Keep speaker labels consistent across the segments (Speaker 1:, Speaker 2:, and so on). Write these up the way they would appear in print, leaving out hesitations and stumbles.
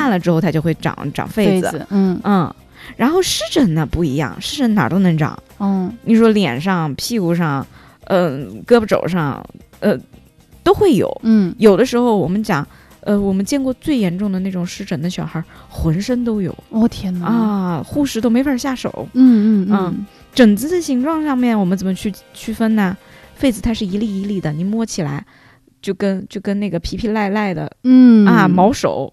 Speaker 1: 了之后它就会长痱子。然后湿疹呢不一样，湿疹哪儿都能长。你说脸上、屁股上、胳膊肘上，都会有。有的时候我们讲，我们见过最严重的那种湿疹的小孩，浑身都有。
Speaker 2: 天哪
Speaker 1: 啊，护士都没法下手。疹子的形状上面我们怎么去区分呢？痱子它是一粒一粒的，你摸起来就跟那个皮皮赖赖的，毛手，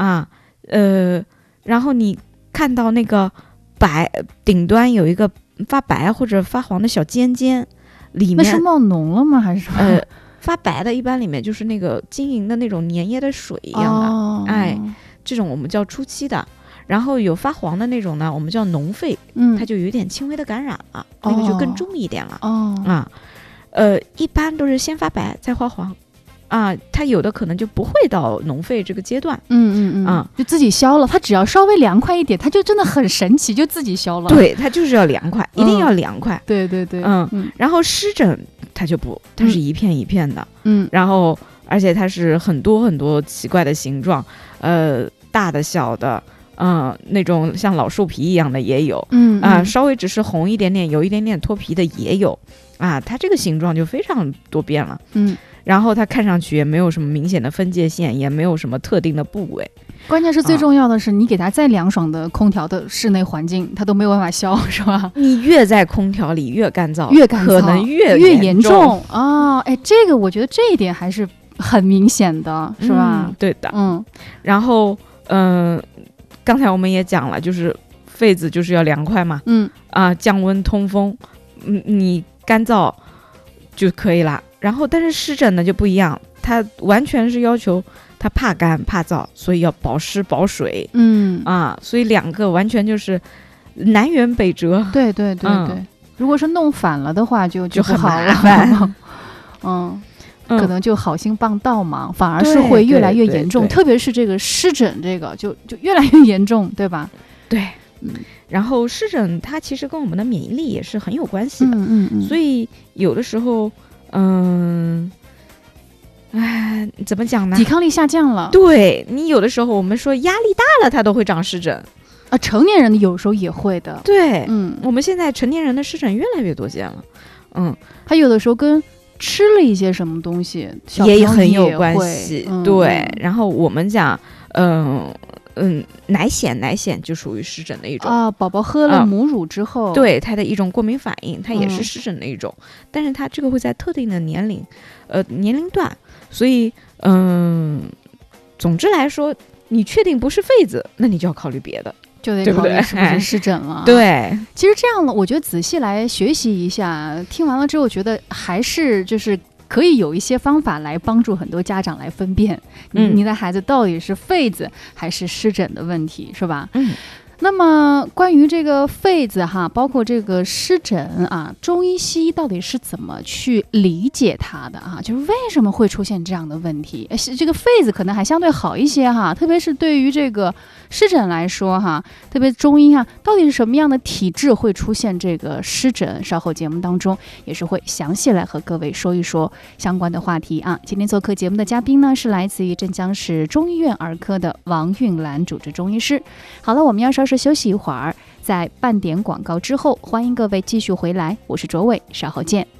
Speaker 1: 然后你看到那个顶端有一个发白或者发黄的小尖尖，里面
Speaker 2: 那是冒脓了吗？还是
Speaker 1: 发白的，一般里面就是那个晶莹的那种粘液的水一样的，这种我们叫初期的。然后有发黄的那种呢，我们叫脓痱，它就有点轻微的感染了，那个就更重一点了。一般都是先发白再发黄，它有的可能就不会到脓痱这个阶段，
Speaker 2: 就自己消了。它只要稍微凉快一点，它就真的很神奇，就自己消了。
Speaker 1: 对，它就是要凉快，一定要凉快。
Speaker 2: 对，
Speaker 1: 然后湿疹它就不，它是一片一片的，然后而且它是很多很多奇怪的形状，大的小的。那种像老树皮一样的也有，稍微只是红一点点，有一点点脱皮的也有，它这个形状就非常多变了，然后它看上去也没有什么明显的分界线，也没有什么特定的部位。
Speaker 2: 关键是最重要的是，你给它再凉爽的空调的室内环境，它都没有办法消，是吧？
Speaker 1: 你越在空调里越干燥，可能越
Speaker 2: 严重啊！这个我觉得这一点还是很明显的，是吧？
Speaker 1: 对的，然后刚才我们也讲了，就是痱子就是要凉快嘛，降温通风，你干燥就可以了。然后但是湿疹呢就不一样，它完全是要求它怕干怕燥，所以要保湿保水，所以两个完全就是南辕北辙。
Speaker 2: 对，如果是弄反了的话就
Speaker 1: 很
Speaker 2: 好
Speaker 1: 麻烦。
Speaker 2: 可能就好心帮倒忙，反而是会越来越严重，特别是这个湿疹，这个就越来越严重，对吧？
Speaker 1: 对，然后湿疹它其实跟我们的免疫力也是很有关系的，所以有的时候，怎么讲呢？
Speaker 2: 抵抗力下降了。
Speaker 1: 对，你有的时候我们说压力大了，它都会长湿疹
Speaker 2: 成年人有时候也会的。
Speaker 1: 对，我们现在成年人的湿疹越来越多见了，
Speaker 2: 还有的时候跟吃了一些什么东西
Speaker 1: 也很有关系，对。然后我们讲，奶癣就属于湿疹的一种
Speaker 2: 宝宝喝了母乳之后，
Speaker 1: 对它的一种过敏反应，它也是湿疹的一种，但是它这个会在特定的年龄段，所以总之来说，你确定不是痱子，那你就要考虑别的。
Speaker 2: 就得考虑是不是湿疹了。
Speaker 1: 对，
Speaker 2: 其实这样的，我觉得仔细来学习一下，听完了之后，觉得还是就是可以有一些方法来帮助很多家长来分辨，你的孩子到底是痱子还是湿疹的问题，是吧？那么关于这个痱子包括这个湿疹中医西医到底是怎么去理解它的就是为什么会出现这样的问题？这个痱子可能还相对好一些特别是对于这个湿疹来说特别中医到底是什么样的体质会出现这个湿疹？稍后节目当中也是会详细来和各位说一说相关的话题今天做客节目的嘉宾呢是来自于镇江市中医院儿科的王韵兰主治中医师。好了，我们要稍事休息一会儿，在半点广告之后，欢迎各位继续回来，我是卓伟，稍后见。